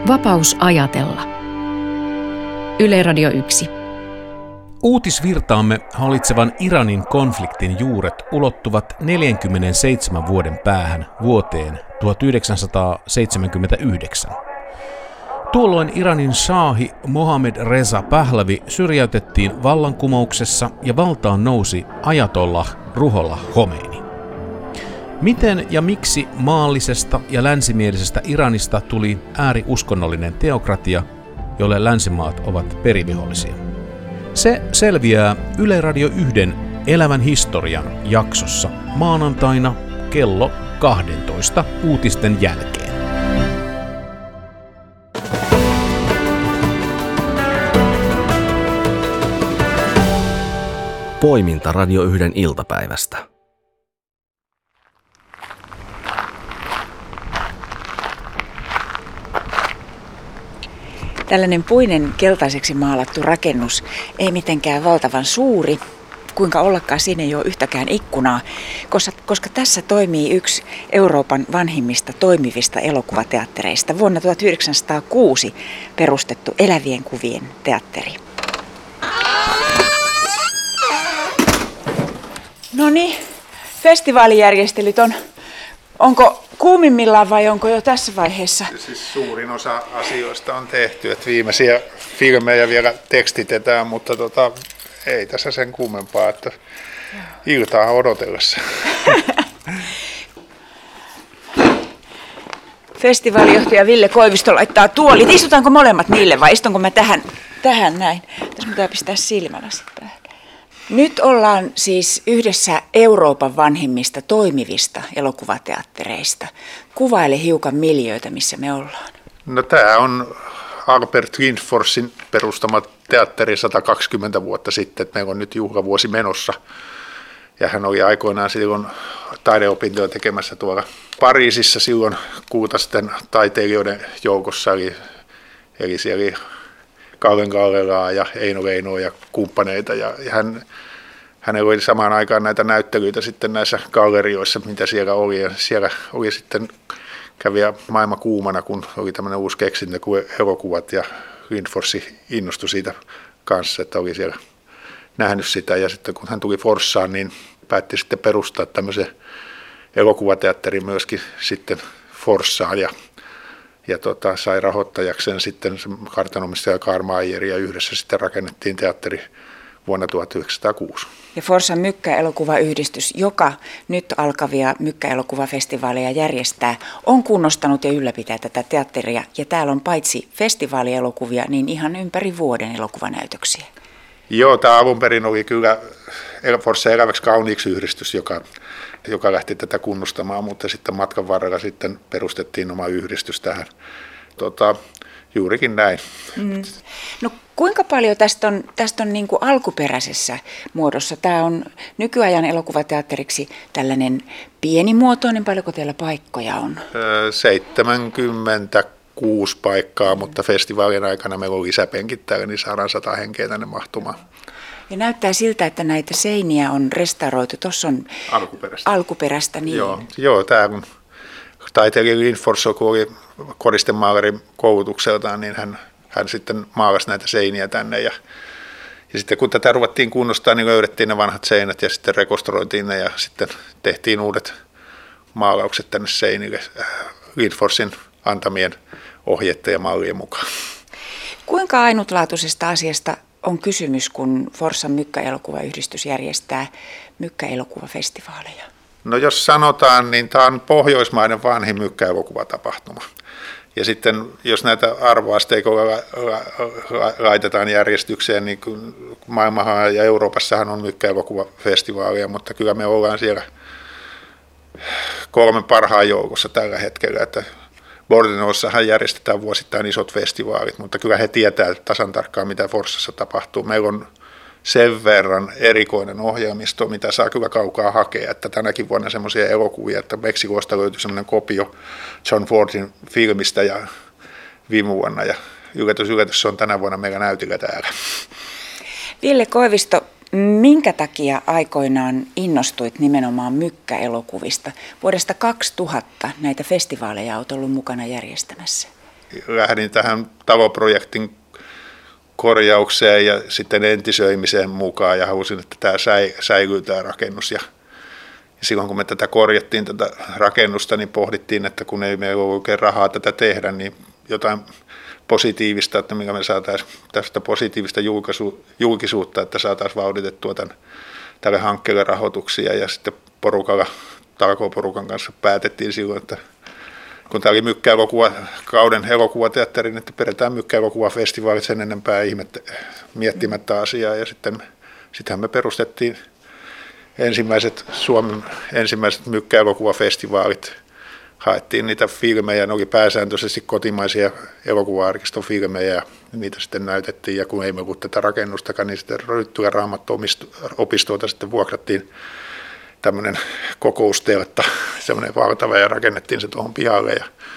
Vapaus ajatella. Yle Radio 1. Uutisvirtaamme hallitsevan Iranin konfliktin juuret ulottuvat 47 vuoden päähän vuoteen 1979. Tuolloin Iranin shaahi Mohammad Reza Pahlavi syrjäytettiin vallankumouksessa ja valtaan nousi Ajatollah Ruhollah Khomeini. Miten ja miksi maallisesta ja länsimielisestä Iranista tuli ääriuskonnollinen teokratia, jolle länsimaat ovat perivihollisia? Se selviää Yle Radio 1 Elävän historian jaksossa maanantaina kello 12 uutisten jälkeen. Poiminta Radio 1 iltapäivästä. Tällainen puinen keltaiseksi maalattu rakennus ei mitenkään valtavan suuri, kuinka ollakaan siinä ei ole yhtäkään ikkunaa, koska tässä toimii yksi Euroopan vanhimmista toimivista elokuvateattereista, vuonna 1906 perustettu Elävien kuvien teatteri. No niin, festivaalijärjestelyt onko kuumimmillaan vai onko jo tässä vaiheessa? Siis suurin osa asioista on tehty, että viimeisiä filmejä vielä tekstitetään, mutta ei tässä sen kummempaa, että iltaa odotellessa. Festivaalijohtaja Ville Koivisto laittaa tuolit. Istutaanko molemmat niille vai istunko mä tähän näin? Tässä pitää pistää silmälasit päähän. Nyt ollaan siis yhdessä Euroopan vanhimmista toimivista elokuvateattereista. Kuvaile hiukan miljöitä, missä me ollaan. No tämä on Albert Lindforsin perustama teatteri 120 vuotta sitten, että meillä on nyt juhlavuosi menossa. Ja hän oli aikoinaan silloin taideopintoja tekemässä tuolla Pariisissa silloin kultaisten taiteilijoiden joukossa, eli siellä oli Kallen Kallelaa ja Eino Leinoa ja kumppaneita, ja hänellä oli samaan aikaan näitä näyttelyitä sitten näissä gallerioissa, mitä siellä oli, ja siellä oli sitten kävi maailma kuumana, kun oli tämmöinen uusi keksintö kuin elokuvat, ja Lindforsi innostui siitä kanssa, että oli siellä nähnyt sitä, ja sitten kun hän tuli Forssaan, niin päätti sitten perustaa tämmöisen elokuvateatterin myöskin sitten Forssaan, ja sai rahoittajakseen sitten kartanomistaja Karl Mayer, ja yhdessä sitten rakennettiin teatteri vuonna 1906. Ja Forssan mykkäelokuvayhdistys, joka nyt alkavia mykkäelokuvafestivaaleja järjestää, on kunnostanut ja ylläpitää tätä teatteria. Ja täällä on paitsi festivaalielokuvia, niin ihan ympäri vuoden elokuvanäytöksiä. Joo, tämä alun perin oli kyllä Forssan eläväksi kauniiksi yhdistys, joka lähti tätä kunnostamaan, mutta sitten matkan varrella sitten perustettiin oma yhdistys tähän. Juurikin näin. No kuinka paljon tästä on niin kuin alkuperäisessä muodossa? Tämä on nykyajan elokuvateatteriksi tällainen pienimuotoinen, paljonko teillä paikkoja on? 76 paikkaa, mutta festivaalien aikana meillä on lisäpenkit täällä, niin saadaan 100 henkeä tänne mahtumaan. Ja näyttää siltä, että näitä seiniä on restauroitu. Tuossa on alkuperäistä niin. Joo, tämä kun taiteilija Lindfors, kun oli koristemaalarin koulutukseltaan, niin hän sitten maalasi näitä seiniä tänne. Ja sitten kun tätä ruvettiin kunnostaa, niin löydettiin ne vanhat seinät ja sitten rekonstruoitiin ne ja sitten tehtiin uudet maalaukset tänne seinille Lindforsin antamien ohjeiden ja mallien mukaan. Kuinka ainutlaatuisesta asiasta on kysymys, kun Forssan mykkäelokuvayhdistys järjestää mykkäelokuvafestivaaleja? No jos sanotaan, niin tämä on Pohjoismaiden vanhin mykkäelokuvatapahtuma. Ja sitten jos näitä arvoasteikolla laitetaan järjestykseen, niin maailmahan ja Euroopassahan on mykkäelokuvafestivaaleja, mutta kyllä me ollaan siellä 3 parhaan joukossa tällä hetkellä. Että Bordeauxssahan järjestetään vuosittain isot festivaalit, mutta kyllä he tietää tasan tarkkaan, mitä Forssassa tapahtuu. Meillä on sen verran erikoinen ohjelmisto, mitä saa kyllä kaukaa hakea, että tänäkin vuonna semmoisia elokuvia, että Meksikosta löytyi semmoinen kopio John Fordin filmistä ja viime vuonna, ja yllätys, se on tänä vuonna meillä näytillä täällä. Ville Koivisto, minkä takia aikoinaan innostuit nimenomaan mykkäelokuvista? Vuodesta 2000 näitä festivaaleja olet ollut mukana järjestämässä. lähdin tähän taloprojektin korjaukseen ja sitten entisöimiseen mukaan ja halusin, että tämä säilyy tämä rakennus. Ja silloin kun me tätä korjattiin, tätä rakennusta, niin pohdittiin, että kun ei meillä ole oikein rahaa tätä tehdä, niin jotain positiivista, että minkä me saataisiin tästä positiivista julkisuutta, että saataisiin vauhditettua tälle hankkeelle rahoituksia. Ja sitten talkooporukan kanssa päätettiin silloin, että kun tämä oli kauden elokuvateatterin, että pidetään mykkäelokuvafestivaalit sen enempää miettimättä asiaa. Ja sittenhän me perustettiin Suomen ensimmäiset mykkäelokuvafestivaalit. Haettiin niitä filmejä, ne oli pääsääntöisesti kotimaisia elokuva-arkiston filmejä ja niitä sitten näytettiin. Ja kun ei me ollut tätä rakennustakaan, niin sitten Ryttylän Raamatto-opistolta sitten vuokrattiin tämmöinen kokousteltta, semmoinen valtava, ja rakennettiin se tuohon pihalle.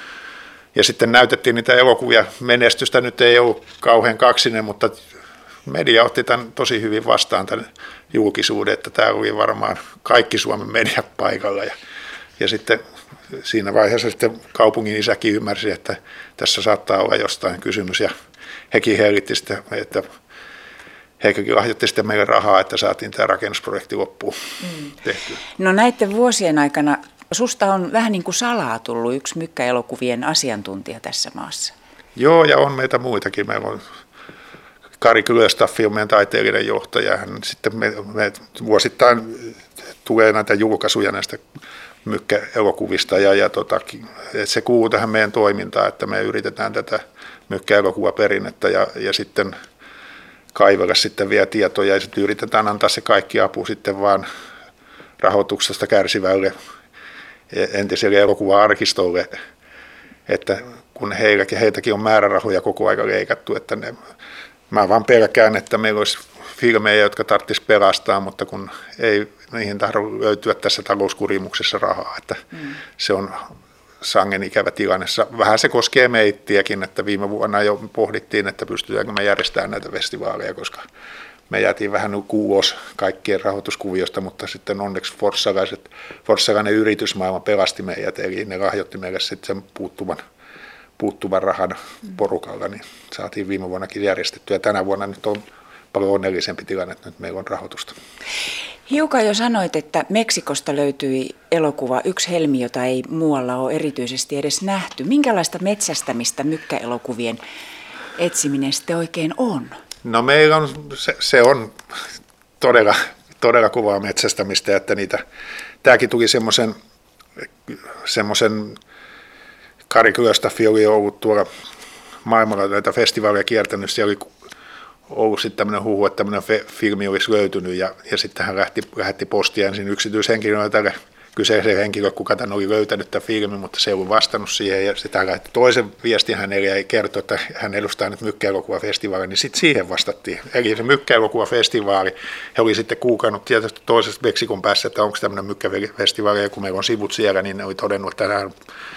Ja sitten näytettiin niitä elokuvia. Menestystä nyt ei ollut kauhean kaksinen, mutta media otti tämän tosi hyvin vastaan tämän julkisuuden, että tämä oli varmaan kaikki Suomen mediat paikalla. Ja sitten siinä vaiheessa sitten kaupungin isäkin ymmärsi, että tässä saattaa olla jostain kysymys, ja hekin hellitti sitten, että heikäkin lahjoitti sitten meille rahaa, että saatiin tämä rakennusprojekti loppuun tehtyä. No näiden vuosien aikana susta on vähän niin kuin salaa tullut yksi mykkäelokuvien asiantuntija tässä maassa. Joo, ja on meitä muitakin. Meillä on Kari Kylöstaffi on meidän taiteellinen johtaja. Sitten me vuosittain tulee näitä julkaisuja näistä mykkäelokuvista, ja se kuuluu tähän meidän toimintaan, että me yritetään tätä mykkäelokuvaperinnettä ja sitten kaivella sitten vielä tietoja, ja sitten yritetään antaa se kaikki apu sitten vaan rahoituksesta kärsivälle entiselle elokuva-arkistolle, että kun heitäkin on määrärahoja koko ajan leikattu, että mä vaan pelkään, että meillä olisi filmejä, jotka tarvitsisi pelastaa, mutta kun ei niihin tahdo löytyä tässä talouskurimuksessa rahaa, että se on sangen ikävä tilanne. Vähän se koskee meittiäkin, että viime vuonna jo pohdittiin, että pystytäänkö me järjestämään näitä festivaaleja, koska me jäätiin vähän kuulos kaikkien rahoituskuviosta, mutta sitten onneksi forssalainen yritysmaailma pelasti meidät, eli ne lahjoitti meille sitten sen puuttuvan rahan porukalla, niin saatiin viime vuonnakin järjestettyä. Ja tänä vuonna nyt on paljon onnellisempi tilanne, että nyt meillä on rahoitusta. Hiukan jo sanoit, että Meksikosta löytyi elokuva Yksi helmi, jota ei muualla ole erityisesti edes nähty. Minkälaista metsästämistä mykkäelokuvien etsiminen sitten oikein on? No meillä on, se on todella kovaa metsästämistä, että tämäkin tuli semmoisen Kari Kylöstaffi oli ollut tuolla maailmalla näitä festivaaleja kiertänyt, siellä oli ollut sitten tämmöinen huhu, että tämmöinen filmi olisi löytynyt, ja sitten hän lähetti postia ensin yksityishenkilölle tälle kyseisen henkilölle, kuka tämän oli löytänyt tämän filmin, mutta se ei ollut vastannut siihen, ja sitten hän lähetti toisen viestin hänelle ja kertoi, että hän edustaa nyt mykkäelokuvafestivaalia, niin sitten siihen vastattiin. Eli se mykkäelokuvafestivaali, he oli sitten kuukannut tietysti toisesta Meksikon päässä, että onko tämmöinen mykkäfestivaali, ja kun meillä on sivut siellä, niin ne oli todennut, että hän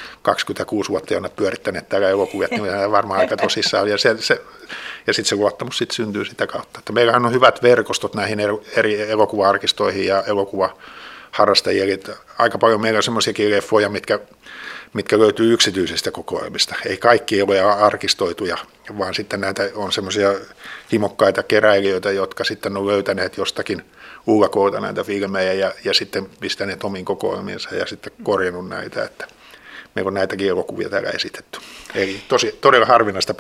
26 vuotta on pyörittäneet täällä elokuvia, niin varmaan aika tosissaan. Ja sitten se luottamus sitten syntyy sitä kautta. Että meillähän on hyvät verkostot näihin eri elokuva-arkistoihin ja elokuvaharrastajille. Eli aika paljon meillä on semmoisiakin leffoja, mitkä löytyy yksityisistä kokoelmista. Ei kaikki ole arkistoituja, vaan sitten näitä on semmoisia himokkaita keräilijöitä, jotka sitten on löytäneet jostakin ulkoilta näitä filmejä ja sitten pistäneet omiin kokoelmiinsa ja sitten korjannut näitä, että meillä on näitäkin elokuvia täällä esitetty. Eli todella harvinaista.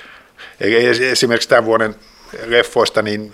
Eli esimerkiksi tämän vuoden leffoista niin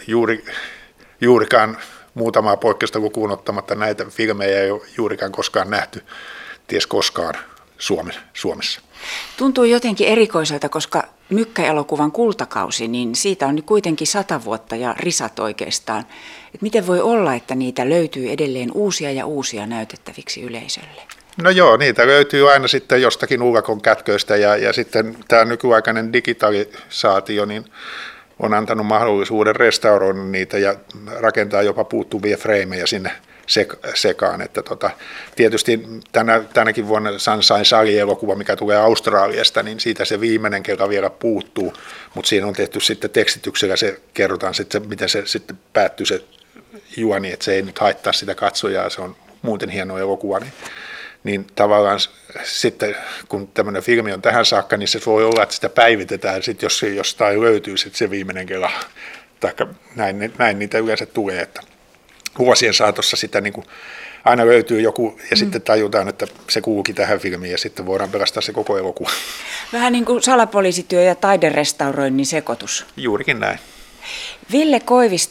juurikaan muutamaa poikkeusta lukuun ottamatta näitä filmejä ei ole juurikaan koskaan nähty, ties koskaan Suomessa. Tuntuu jotenkin erikoiselta, koska mykkäelokuvan kultakausi, niin siitä on nyt kuitenkin 100 vuotta ja risat oikeastaan. Et miten voi olla, että niitä löytyy edelleen uusia ja uusia näytettäviksi yleisölle? No joo, niitä löytyy aina sitten jostakin ullakon kätköistä ja sitten tämä nykyaikainen digitalisaatio niin on antanut mahdollisuuden restauroida niitä ja rakentaa jopa puuttuvia freimejä sinne sekaan. Että tietysti tänäkin vuonna Sunshine Sally-elokuva, mikä tulee Australiasta, niin siitä se viimeinen kerta vielä puuttuu, mutta siinä on tehty sitten tekstityksellä, se kerrotaan sitten, miten se sitten päättyy se juoni, että se ei nyt haittaa sitä katsojaa, se on muuten hieno elokuva, niin niin tavallaan sitten kun tämmöinen filmi on tähän saakka, niin se voi olla, että sitä päivitetään sitten, jos se jostain löytyy sitten se viimeinen kela. Taikka näin niitä yleensä tulee, että vuosien saatossa sitä niin kuin aina löytyy joku ja sitten tajutaan, että se kuuluukin tähän filmiin ja sitten voidaan pelastaa se koko elokuva. Vähän niin kuin salapoliisityö ja taiderestauroinnin sekoitus. Juurikin näin. Ville Koivisto